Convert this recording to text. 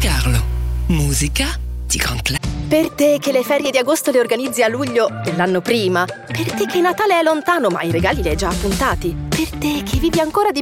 Carlo. Musica di Grand Classico. Per te che le ferie di agosto le organizzi a luglio dell'anno prima. Per te che Natale è lontano ma i regali li hai già appuntati. Per te che vivi ancora di